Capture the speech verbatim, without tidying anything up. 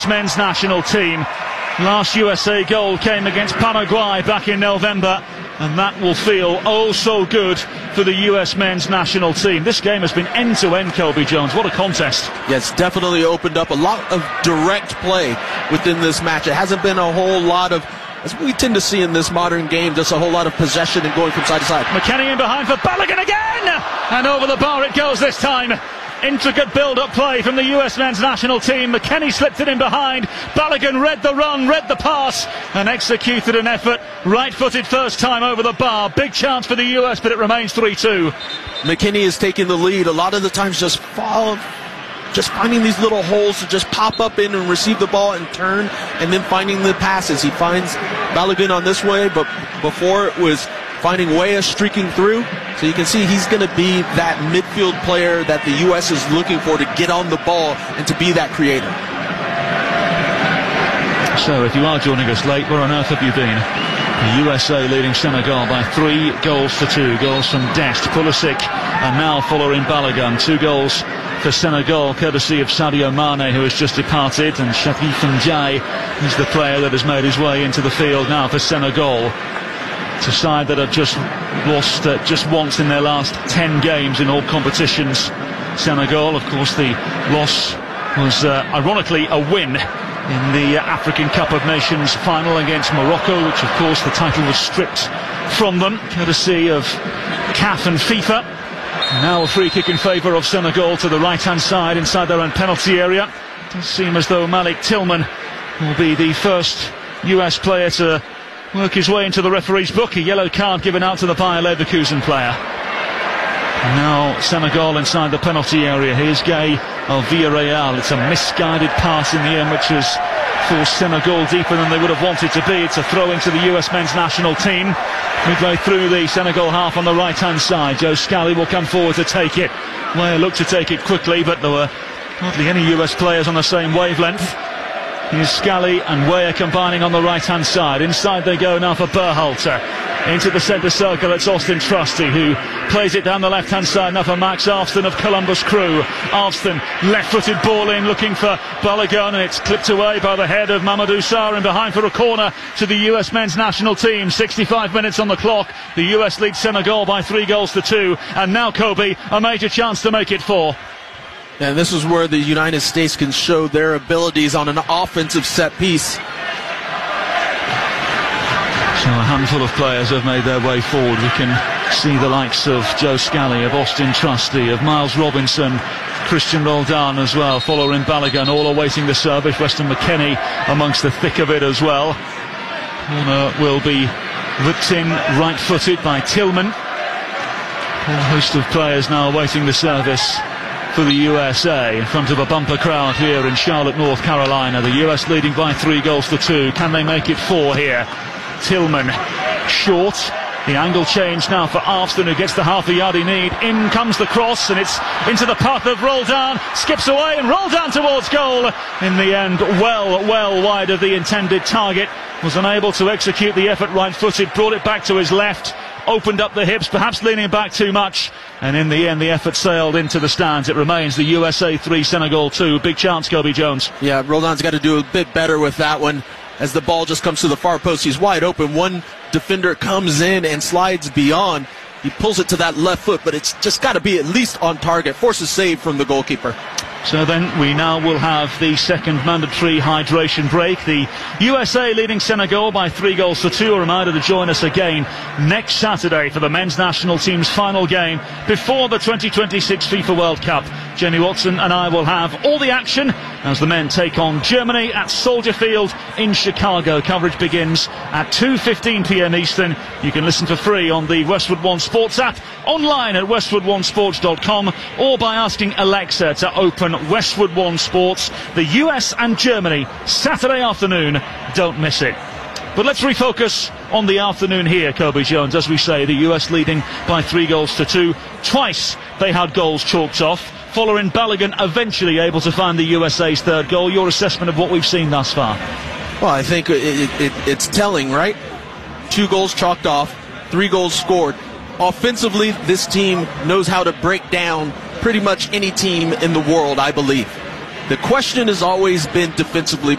Men's national team. Last U S A goal came against Paraguay back in November, and that will feel oh so good for the U S men's national team. This game has been end-to-end, Kobe Jones. What a contest. Yes, definitely opened up a lot of direct play within this match. It hasn't been a whole lot of, as we tend to see in this modern game, just a whole lot of possession and going from side to side. McKennie in behind for Balogun again, and over the bar it goes this time. Intricate build-up play from the U S men's national team. McKennie slipped it in behind. Balogun read the run, read the pass, and executed an effort. Right-footed first time over the bar. Big chance for the U S, but it remains three two. McKennie is taking the lead. A lot of the times just fall, just finding these little holes to just pop up in and receive the ball and turn, and then finding the passes. He finds Balogun on this way, but before it was finding Weah streaking through. So you can see he's going to be that midfield player that the U S is looking for to get on the ball and to be that creator. So if you are joining us late, where on earth have you been? The U S A leading Senegal by three goals to two. Goals from Dest, Pulisic, and now following Balogun. Two goals for Senegal, courtesy of Sadio Mane, who has just departed, and Shafif Ndiaye is the player that has made his way into the field now for Senegal. It's a side that have just lost uh, just once in their last ten games in all competitions. Senegal, of course, the loss was uh, ironically a win in the uh, African Cup of Nations final against Morocco, which of course the title was stripped from them, courtesy of C A F and FIFA. Now a free kick in favour of Senegal to the right-hand side inside their own penalty area. It does seem as though Malik Tillman will be the first U S player to work his way into the referee's book. A yellow card given out to the Bayer Leverkusen player. And now Senegal inside the penalty area. Here's Gay of Villarreal. It's a misguided pass in the end, which has forced Senegal deeper than they would have wanted to be. It's a throw into the U S men's national team. Midway through the Senegal half on the right-hand side. Joe Scally will come forward to take it. Weah looked to take it quickly, but there were hardly any U S players on the same wavelength. Here's Scally and Weah combining on the right-hand side. Inside they go now for Berhalter. Into the centre circle, it's Austin Trusty who plays it down the left-hand side now for Max Arfston of Columbus Crew. Arfston, left-footed ball in, looking for Balogun, and it's clipped away by the head of Mamadou Sarr, and behind for a corner to the U S men's national team. sixty-five minutes on the clock. The U S leads Senegal by three goals to two, and now Kobe, a major chance to make it four. And this is where the United States can show their abilities on an offensive set piece. So a handful of players have made their way forward. We can see the likes of Joe Scally, of Austin Trusty, of Miles Robinson, Christian Roldan as well, following Balogun, all awaiting the service. Weston McKennie amongst the thick of it as well. Corner will be ripped in right-footed by Tillman. A whole host of players now awaiting the service for the U S A in front of a bumper crowd here in Charlotte, North Carolina. The U S leading by three goals to two. Can they make it four here? Tillman short. The angle change now for Arfston, who gets the half a yard he need. In comes the cross, and it's into the path of Roldan. Skips away, and Roldan towards goal. In the end, well, well wide of the intended target. Was unable to execute the effort right-footed. Brought it back to his left. Opened up the hips, perhaps leaning back too much, and in the end the effort sailed into the stands. It remains the U S A three, Senegal two. Big chance, Kobe Jones. Yeah, Roldan's got to do a bit better with that one, as the ball just comes to the far post. He's wide open. One defender comes in and slides beyond. He pulls it to that left foot, but it's just got to be at least on target. Forces save from the goalkeeper. So then we now will have the second mandatory hydration break. The U S A leading Senegal by three goals to two. A reminder to join us again next Saturday for the men's national team's final game before the twenty twenty-six FIFA World Cup. Jenny Watson and I will have all the action as the men take on Germany at Soldier Field in Chicago. Coverage begins at two fifteen p m Eastern. You can listen for free on the Westwood One Sports app, online at westwood one sports dot com, or by asking Alexa to open Westwood One Sports. The U S and Germany, Saturday afternoon. Don't miss it. But let's refocus on the afternoon here, Kobe Jones. As we say, the U S leading by three goals to two. Twice they had goals chalked off. Following Balogun eventually able to find the U S A's third goal. Your assessment of what we've seen thus far? Well, I think it, it, it's telling, right? Two goals chalked off, three goals scored. Offensively, this team knows how to break down pretty much any team in the world, I believe. The question has always been defensively,